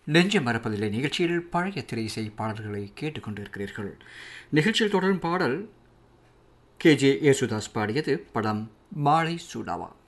நெஞ்ச மறப்பதில்லை நிகழ்ச்சியில் பழைய திரை இசை பாடல்களை கேட்டுக்கொண்டிருக்கிறீர்கள். நிகழ்ச்சியில் தொடரும் பாடல் KJ யேசுதாஸ் பாடியது. படம் மாலை சூடாவா.